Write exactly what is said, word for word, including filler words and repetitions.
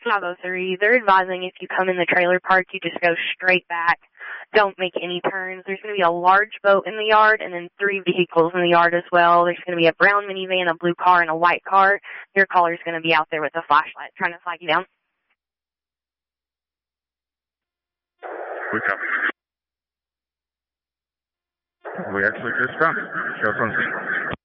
five oh three. They're advising if you come in the trailer park, you just go straight back. Don't make any turns. There's going to be a large boat in the yard and then three vehicles in the yard as well. There's going to be a brown minivan, a blue car, and a white car. Your caller's going to be out there with a flashlight trying to flag you down. We come. We actually just found it. Show from